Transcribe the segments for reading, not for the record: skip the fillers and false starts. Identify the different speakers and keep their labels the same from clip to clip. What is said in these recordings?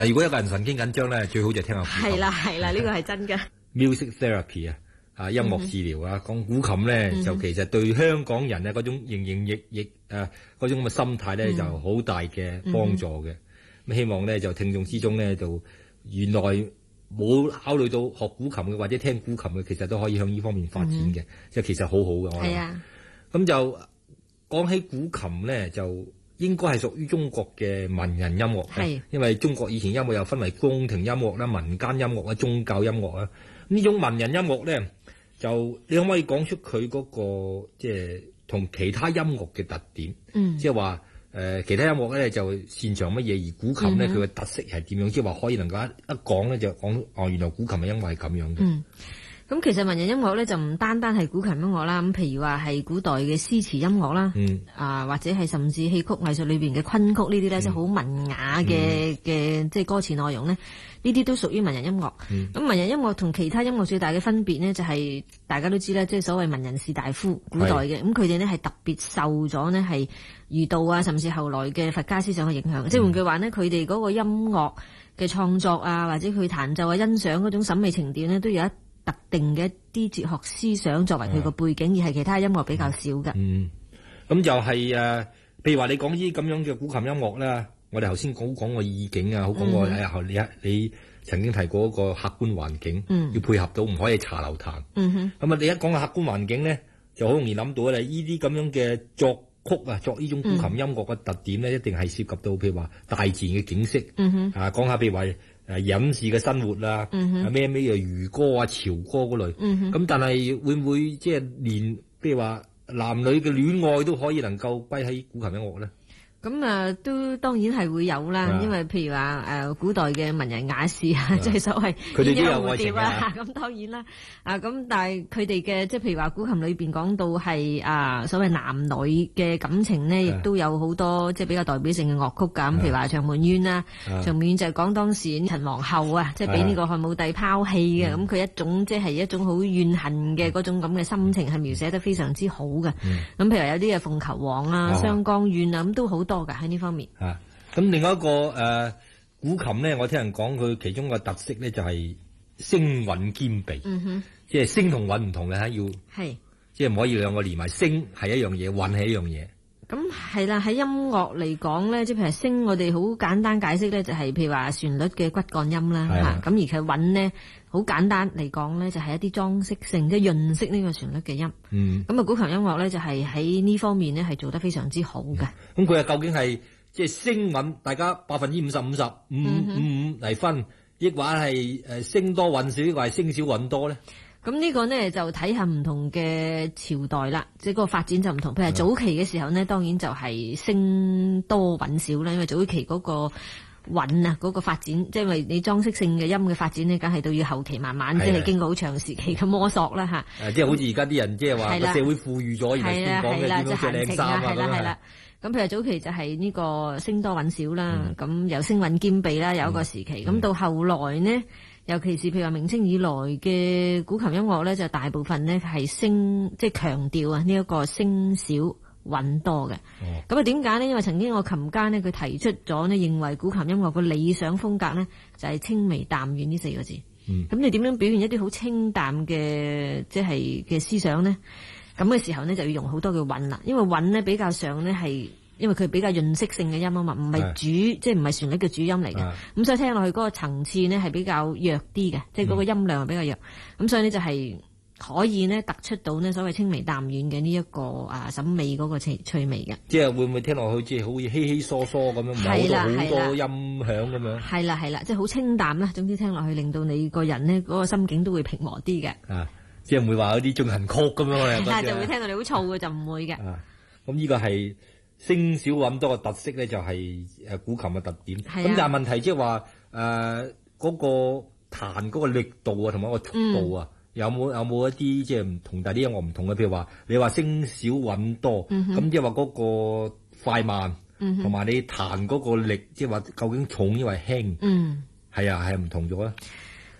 Speaker 1: 如果一個人神經緊張咧，最好就聽下古琴。
Speaker 2: 係啦係啦，呢個係真嘅。
Speaker 1: Music therapy 啊，音樂治療啊，講古琴咧就其實對香港人咧嗰種營營役役嗰種咁嘅心態咧就好大嘅幫助嘅。咁希望咧就聽眾之中咧就原來冇考慮到學古琴嘅或者聽古琴嘅，其實都可以向呢方面發展嘅，即係其實好好嘅。我諗。係啊。咁就講起古琴咧，就應該係屬於中國嘅文人音樂嘅，因為中國以前音樂又分為宮廷音樂啦、民間音樂啦、宗教音樂啦。呢種文人音樂咧，就你可唔可以講出佢嗰個即係同其他音樂嘅特點？即係話其他音樂咧就擅長乜嘢，而古琴咧佢嘅特色係點樣？即係話可以能夠一講咧就講原來古琴嘅音樂係咁樣嘅。
Speaker 2: 咁其實文人音樂咧就唔單單係古琴音樂啦，咁譬如話係古代嘅詩詞音樂啦，或者係甚至戲曲藝術裏邊嘅昆曲呢啲咧，即係好文雅嘅即係歌詞內容咧，呢啲都屬於文人音樂。咁文人音樂同其他音樂最大嘅分別呢，就係大家都知啦，即係所謂文人士大夫古代嘅，咁佢哋呢係特別受咗呢係儒道啊，甚至後來嘅佛家思想嘅影響。即係換句話呢，佢哋嗰個音樂嘅創作啊，或者佢彈奏啊、欣賞嗰種審美情調呢，都有一特定嘅一啲哲學思想作為佢個背景，而係其他音樂比較少嘅。
Speaker 1: 咁就係譬如話你講呢啲咁樣嘅古琴音樂啦，我哋頭先講個意境啊，好講過你曾經提過一個客觀環境，要配合到唔可以茶樓彈。咁啊，你一講個客觀環境咧，就好容易諗到咧，呢啲咁樣嘅作曲啊，作呢種古琴音樂嘅特點咧，一定係涉及到譬如話大自然嘅景色，講下譬如話隱士嘅生活啦，咩漁歌啊、潮歌嗰類，咁但係會唔會即係連譬如話男女嘅戀愛都可以能夠歸喺古琴音樂咧？
Speaker 2: 咁都當然係會有啦，因為譬如話古代嘅文人雅士啊，即係所謂
Speaker 1: 佢哋都有愛情啊，
Speaker 2: 咁當然啦，咁但係佢哋嘅即係譬如話古琴裏邊講到係所謂男女嘅感情呢，亦都有好多即係比較代表性嘅樂曲㗎。咁譬如話長門怨啦，長門怨就係講當時陳皇后啊，即係俾呢個漢武帝拋棄嘅，咁佢一種即係一種好怨恨嘅嗰種咁嘅心情，係描寫得非常之好嘅。咁譬如有啲鳳求凰啊、湘江怨啊，咁都好多噶喺呢方面。
Speaker 1: 咁另外一個古琴咧，我聽人講佢其中個特色咧就係聲韻兼備，即係聲同韻唔同嘅吓，要即係唔可以兩個連埋。聲係一樣嘢，韻係一樣嘢。
Speaker 2: 咁係啦，喺音樂嚟講咧，即係譬如聲，我哋好簡單解釋咧，就係譬如話旋律嘅骨幹音啦吓。咁而佢韻咧，好簡單嚟講咧，就係一啲裝飾性，即係潤色呢個旋律嘅音。咁古琴音樂咧就係喺呢方面咧係做得非常之好嘅。咁
Speaker 1: 佢究竟係即係聲韻，大家50%-50%嚟分，抑或係聲多韻少，抑或係聲少韻多咧？
Speaker 2: 咁呢個呢，就睇下唔同嘅朝代啦，即係個發展就唔同。譬如早期嘅時候呢，當然就係聲多韻少啦，因為早期嗰個韻啊，嗰個發展，即係因為你裝飾性嘅音嘅發展呢，梗係到要後期慢慢，即係經過好長時期嘅摸索啦吓。即係好似而家啲人即係話個社會富裕咗，而家先講嘅點樣着靚衫啊咁啊。咁譬如早期就係呢個聲多韻少啦，咁有聲韻兼備啦，有一個時期。咁到後來呢，尤其是譬如話明清以來嘅古琴音樂咧，就大部分咧係聲即係強調啊呢一個聲少韻多嘅。咁啊點解呢？因為曾經有個琴家呢，佢提出咗呢，認為古琴音樂個理想風格呢，就係清微淡遠呢4個字。咁你點樣表現一啲好清淡嘅即係嘅思想呢？咁嘅時候呢，就要用好多嘅韻啦，因為韻呢比較上呢係。因為佢比較潤色性嘅音啊嘛，唔係即係唔係旋律嘅主音嚟嘅，咁所以聽落去嗰個層次呢係比較弱啲嘅，即係嗰個音量係比較弱，咁所以呢就係可以呢突出到呢所謂清微淡遠嘅呢一個審美嗰個趣味嘅。即係會唔會聽落去即係好似稀稀疏疏咁樣，冇好多音響咁樣？係啦，即係好清淡啦。總之聽落去令到你個人呢嗰個心境都會平和啲嘅。即係唔會話有啲進行曲咁樣嘅。就會聽到你好燥嘅，就唔會嘅。咁呢個係。聲少韻多嘅特色咧，就係古琴嘅特點。咁但係問題即係話嗰個彈嗰個力度啊，同埋個速度啊，有冇一啲即係唔同？但係啲音樂唔同嘅，譬如話你話聲少韻多，咁即係話嗰個快慢，同埋你彈嗰個力，即係話究竟重抑或輕，係唔同咗咧？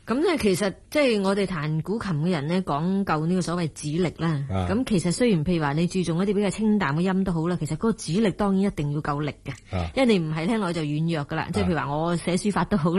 Speaker 2: 咁咧，其實即係我哋彈古琴嘅人咧，講究呢個所謂指力啦。咁其實雖然譬如話你注重一啲比較清淡嘅音都好啦，其實嗰個指力當然一定要夠力嘅，因為你唔係聽落去就軟弱噶啦。即係譬如話我寫書法都好啦。